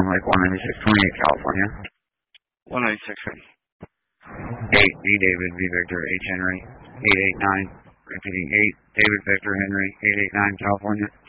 Storm Lake 19628, California. 196. 8, D David, V Victor, H Henry, 889, repeating 8, David Victor Henry, 889, California.